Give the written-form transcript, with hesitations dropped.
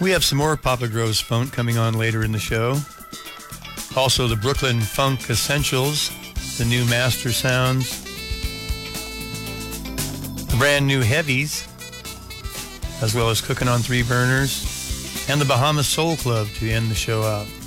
We have some more Papa Groves funk coming on later in the show. Also the Brooklyn Funk Essentials, the new Master Sounds, the brand new Heavies, as well as Cooking on Three Burners, and the Bahamas Soul Club to end the show out.